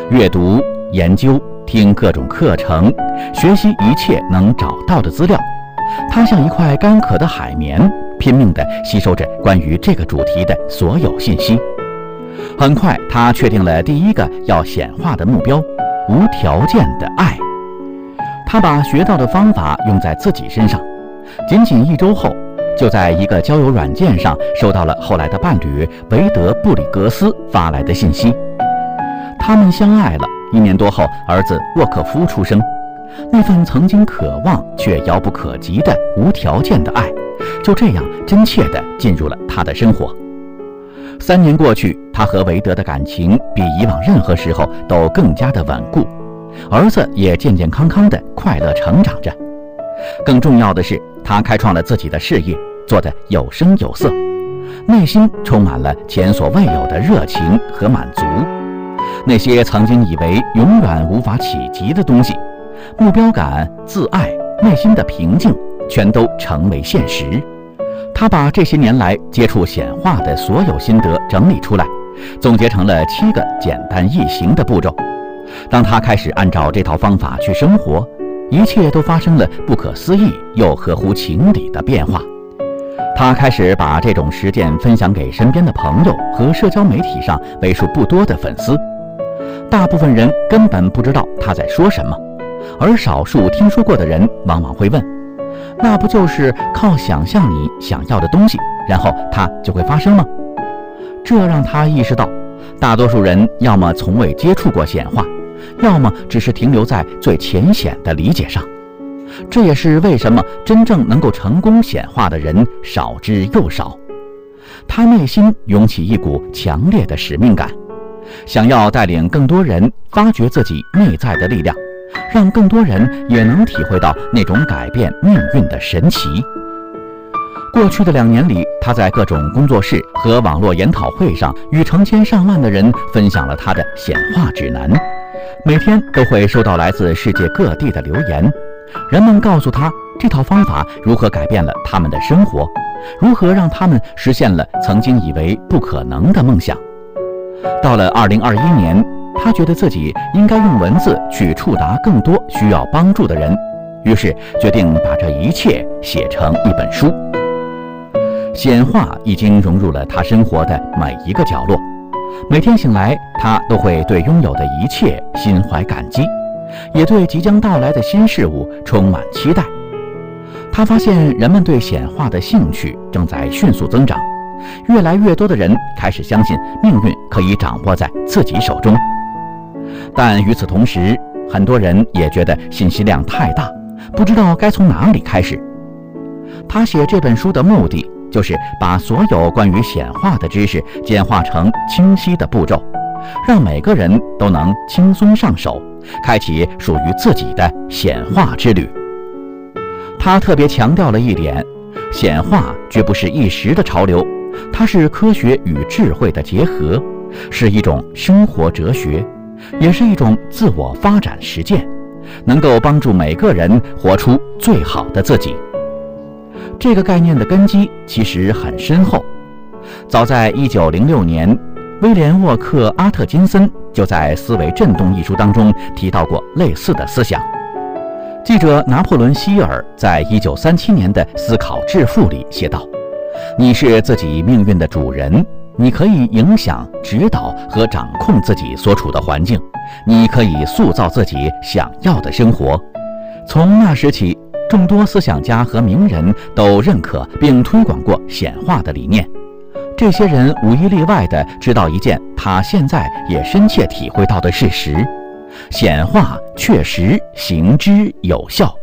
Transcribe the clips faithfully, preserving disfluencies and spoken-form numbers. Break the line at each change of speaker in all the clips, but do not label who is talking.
阅读、研究、听各种课程，学习一切能找到的资料。他像一块干渴的海绵，拼命地吸收着关于这个主题的所有信息。很快，他确定了第一个要显化的目标：无条件的爱。他把学到的方法用在自己身上，仅仅一周后，就在一个交友软件上收到了后来的伴侣维德布里格斯发来的信息。他们相爱了一年多后，儿子沃克夫出生。那份曾经渴望却遥不可及的无条件的爱，就这样真切地进入了他的生活。三年过去，他和韦德的感情比以往任何时候都更加的稳固，儿子也健健康康的快乐成长着。更重要的是，他开创了自己的事业，做得有声有色，内心充满了前所未有的热情和满足。那些曾经以为永远无法企及的东西，目标感、自爱、内心的平静，全都成为现实。他把这些年来接触显化的所有心得整理出来，总结成了七个简单易行的步骤。当他开始按照这套方法去生活，一切都发生了不可思议又合乎情理的变化。他开始把这种实践分享给身边的朋友和社交媒体上为数不多的粉丝。大部分人根本不知道他在说什么，而少数听说过的人往往会问：那不就是靠想象你想要的东西，然后它就会发生吗？这让他意识到，大多数人要么从未接触过显化，要么只是停留在最浅显的理解上。这也是为什么真正能够成功显化的人少之又少。他内心涌起一股强烈的使命感，想要带领更多人发掘自己内在的力量，让更多人也能体会到那种改变命运的神奇。过去的两年里，他在各种工作室和网络研讨会上与成千上万的人分享了他的显化指南，每天都会收到来自世界各地的留言。人们告诉他这套方法如何改变了他们的生活，如何让他们实现了曾经以为不可能的梦想。到了二零二一年，他觉得自己应该用文字去触达更多需要帮助的人，于是决定把这一切写成一本书。显化已经融入了他生活的每一个角落，每天醒来，他都会对拥有的一切心怀感激，也对即将到来的新事物充满期待。他发现人们对显化的兴趣正在迅速增长，越来越多的人开始相信命运可以掌握在自己手中。但与此同时，很多人也觉得信息量太大，不知道该从哪里开始。他写这本书的目的，就是把所有关于显化的知识简化成清晰的步骤，让每个人都能轻松上手，开启属于自己的显化之旅。他特别强调了一点，显化绝不是一时的潮流，它是科学与智慧的结合，是一种生活哲学，也是一种自我发展实践，能够帮助每个人活出最好的自己。这个概念的根基其实很深厚，早在一九零六年，威廉沃克阿特金森就在《思维震动》一书当中提到过类似的思想。记者拿破仑希尔在一九三七年的《思考致富》里写道：你是自己命运的主人，你可以影响、指导和掌控自己所处的环境，你可以塑造自己想要的生活。从那时起，众多思想家和名人都认可并推广过显化的理念。这些人无一例外地知道一件他现在也深切体会到的事实：显化确实行之有效。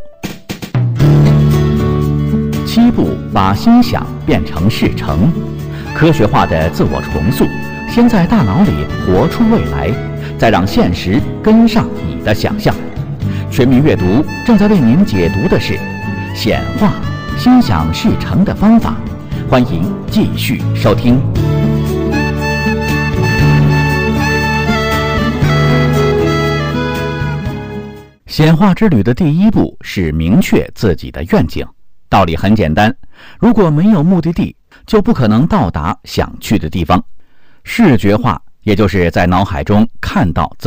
七步把心想变成事成，科学化的自我重塑，先在大脑里活出未来，再让现实跟上你的想象。全民阅读正在为您解读的是显化心想事成的方法，欢迎继续收听。显化之旅的第一步是明确自己的愿景。道理很简单，如果没有目的地，就不可能到达想去的地方。视觉化，也就是在脑海中看到自